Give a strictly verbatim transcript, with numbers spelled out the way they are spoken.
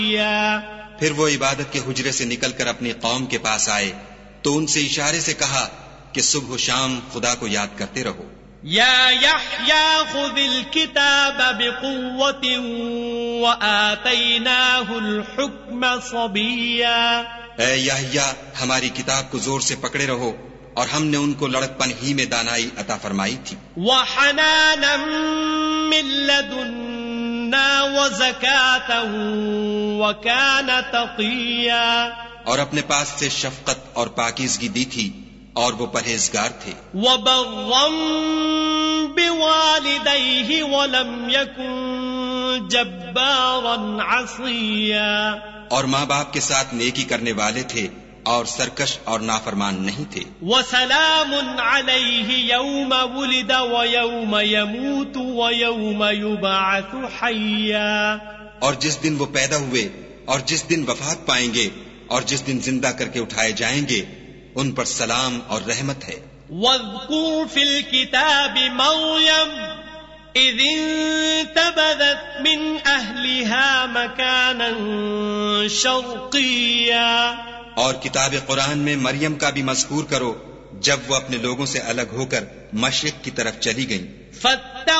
پھر وہ عبادت کے حجرے سے نکل کر اپنی قوم کے پاس آئے تو ان سے اشارے سے کہا کہ صبح و شام خدا کو یاد کرتے رہو. یا یحییٰ خذ الکتاب بقوة وآتیناہ الحکم صبیا. اے یحییٰ ہماری کتاب کو زور سے پکڑے رہو اور ہم نے ان کو لڑکپن ہی میں دانائی عطا فرمائی تھی. وحنانا من لدنا وزکاة وکان تقیا. اور اپنے پاس سے شفقت اور پاکیزگی دی تھی اور وہ پرہیزگار تھے. وبرا بوالدیہ ولم یکن جبارا عصیا. اور ماں باپ کے ساتھ نیکی کرنے والے تھے اور سرکش اور نافرمان نہیں تھے. وسلام علیہ یوم ولد ویوم یموت ویوم یبعث حیا. اور جس دن وہ پیدا ہوئے اور جس دن وفات پائیں گے اور جس دن زندہ کر کے اٹھائے جائیں گے ان پر سلام اور رحمت ہے. واذکر فی الکتاب مریم اذ انتبذت من اہلها مکانا شرقیا. اور کتاب قرآن میں مریم کا بھی مذکور کرو جب وہ اپنے لوگوں سے الگ ہو کر مشرق کی طرف چلی گئیں.